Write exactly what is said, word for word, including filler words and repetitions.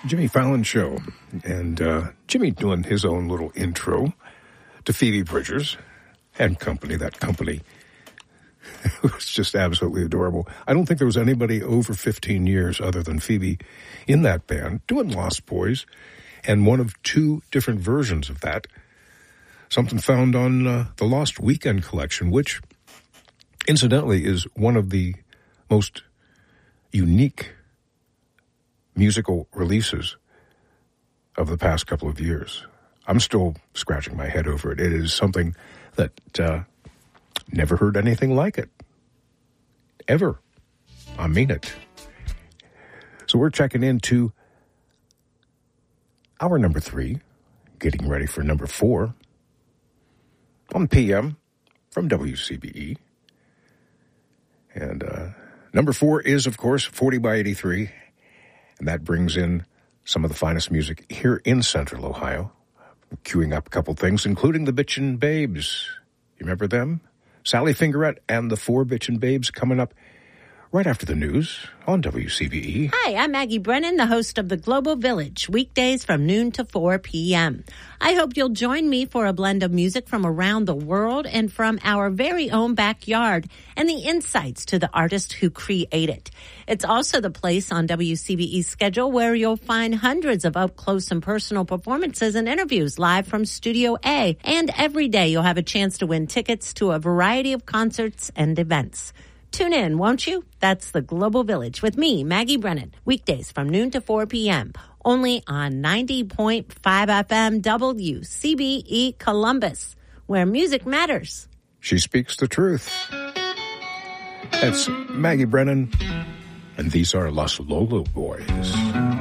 Jimmy Fallon Show. And uh, Jimmy doing his own little intro to Phoebe Bridgers and company. That company was just absolutely adorable. I don't think there was anybody over fifteen years other than Phoebe in that band doing Lost Boys, and one of two different versions of that. Something found on uh, the Lost Weekend collection, which, incidentally, is one of the most unique musical releases of the past couple of years. I'm still scratching my head over it. It is something that uh, never heard anything like it. Ever. I mean it. So we're checking into our number three, getting ready for number four on P M from W C B E. And uh, number four is, of course, forty by eighty-three. And that brings in some of the finest music here in Central Ohio. I'm queuing up a couple things, including the Bitchin' Babes. You remember them? Sally Fingerette and the Four Bitchin' Babes coming up right after the news on W C B E. Hi, I'm Maggie Brennan, the host of The Global Village, weekdays from noon to four p.m. I hope you'll join me for a blend of music from around the world and from our very own backyard and the insights to the artist who create it. It's also the place on W C B E's schedule where you'll find hundreds of up-close and personal performances and interviews live from Studio A. And every day you'll have a chance to win tickets to a variety of concerts and events. Tune in, won't you? That's The Global Village with me, Maggie Brennan, weekdays from noon to four p.m. Only on ninety point five F M W C B E Columbus, where music matters. She speaks the truth. That's Maggie Brennan, and these are Los Lolo Boys.